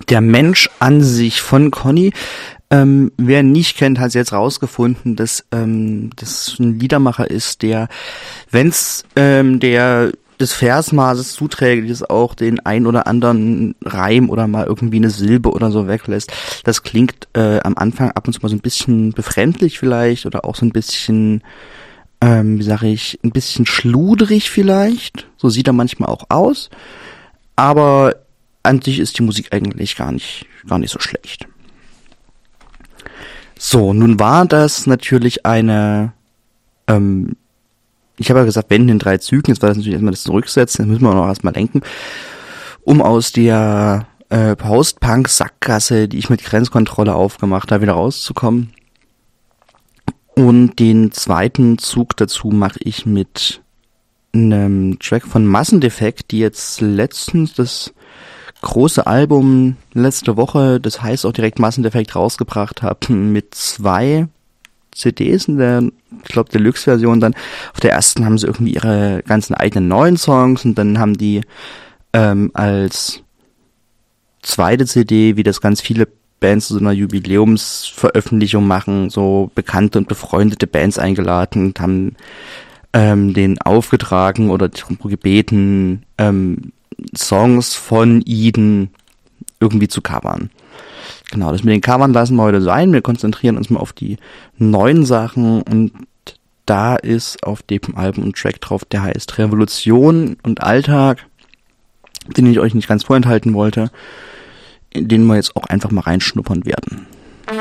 Der Mensch an sich von Conny. Wer ihn nicht kennt, hat jetzt rausgefunden, dass das ein Liedermacher ist, der, wenn's des Versmaßes zuträglich ist, auch den ein oder anderen Reim oder mal irgendwie eine Silbe oder so weglässt. Das klingt am Anfang ab und zu mal so ein bisschen befremdlich vielleicht oder auch so ein bisschen, ein bisschen schludrig vielleicht. So sieht er manchmal auch aus. Aber an sich ist die Musik eigentlich gar nicht so schlecht. So, nun war das natürlich eine, ich habe ja gesagt, wenn in 3 Zügen, jetzt war das natürlich erstmal das Zurücksetzen, das müssen wir auch noch erstmal lenken, um aus der Post-Punk-Sackgasse, die ich mit Grenzkontrolle aufgemacht habe, wieder rauszukommen. Und den zweiten Zug dazu mache ich mit einem Track von Massendefekt, die jetzt letztens das große Album letzte Woche, das heißt auch direkt Massendefekt, rausgebracht haben, mit 2 CDs in der, ich glaube, Deluxe-Version dann. Auf der ersten haben sie irgendwie ihre ganzen eigenen neuen Songs und dann haben die als zweite CD, wie das ganz viele Bands zu so einer Jubiläumsveröffentlichung machen, so bekannte und befreundete Bands eingeladen und haben den aufgetragen oder darum gebeten, Songs von Eden irgendwie zu covern. Genau, das mit den Covern lassen wir heute sein. Wir konzentrieren uns mal auf die neuen Sachen und da ist auf dem Album ein Track drauf, der heißt Revolution und Alltag, den ich euch nicht ganz vorenthalten wollte, in den wir jetzt auch einfach mal reinschnuppern werden.